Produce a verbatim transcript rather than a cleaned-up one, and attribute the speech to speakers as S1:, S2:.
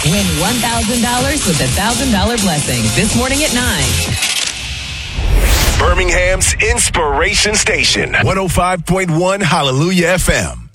S1: Win one thousand dollars with a one thousand dollars blessing this morning at nine.
S2: Birmingham's Inspiration Station, one oh five point one Hallelujah F M.